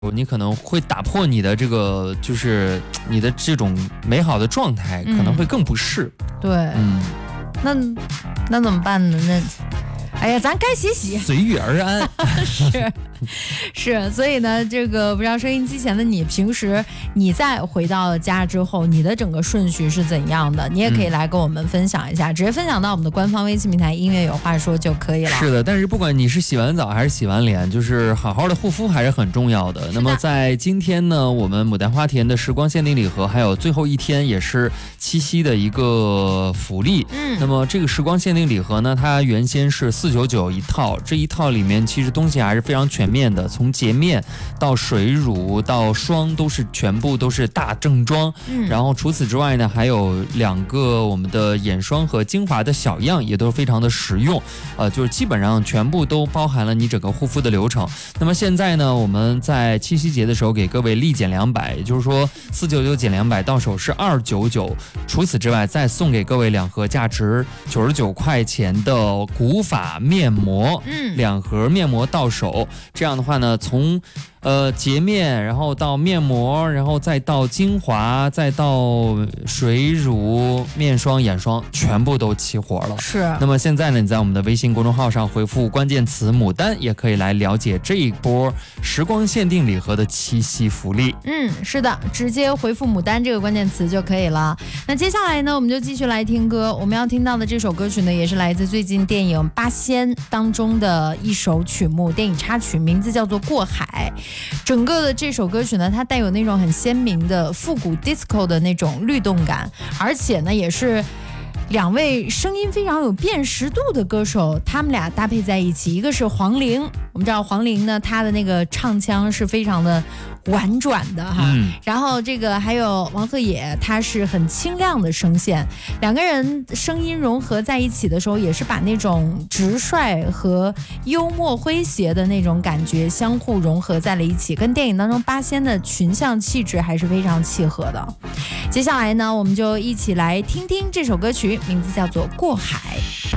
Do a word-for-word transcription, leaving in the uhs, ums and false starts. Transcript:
你可能会打破你的这个，就是你的这种美好的状态，可能会更不适。 嗯、对，嗯，那那怎么办呢？那，哎呀，咱该洗洗， 随遇而安。 是。是，所以呢，这个不知道收音机前的你，平时你再回到家之后，你的整个顺序是怎样的？你也可以来跟我们分享一下，嗯、直接分享到我们的官方微信平台"音乐有话说"就可以了。 是的，但是不管你是洗完澡还是洗完脸，就是好好的护肤还是很重要的。那么在今天呢，我们牡丹花田的时光限定礼盒还有最后一天，也是七夕的一个福利。嗯，那么这个时光限定礼盒呢，它原先是四九九一套，这一套里面其实东西还是非常全面的，从洁面到水乳到霜都是全部都是大正装、嗯、然后除此之外呢，还有两个我们的眼霜和精华的小样，也都是非常的实用，呃，就是基本上全部都包含了你整个护肤的流程。那么现在呢，我们在七夕节的时候给各位立减两百，也就是说四九九减两百，到手是二九九。除此之外，再送给各位两盒价值九十九块钱的古法面膜，嗯，两盒面膜到手。这样的话呢，从呃洁面，然后到面膜，然后再到精华，再到水乳、面霜、眼霜，全部都齐活了。 是。 那么现在呢，你在我们的微信公众号上回复关键词"牡丹"，也可以来了解这一波时光限定礼盒的七夕福利。 嗯，是的，直接回复"牡丹"这个关键词就可以了。那接下来呢，我们就继续来听歌。我们要听到的这首歌曲呢，也是来自最近电影《八仙》当中的一首曲目，电影插曲，名字叫做《过海》。整个的这首歌曲呢，它带有那种很鲜明的复古 disco 的那种律动感，而且呢，也是两位声音非常有辨识度的歌手，他们俩搭配在一起。一个是黄龄，我们知道黄龄呢，她的那个唱腔是非常的婉转的哈、嗯，然后这个还有王鹤野，他是很清亮的声线，两个人声音融合在一起的时候，也是把那种直率和幽默诙谐的那种感觉相互融合在了一起，跟电影当中八仙的群像气质还是非常契合的。接下来呢，我们就一起来听听这首歌曲，名字叫做《过海》。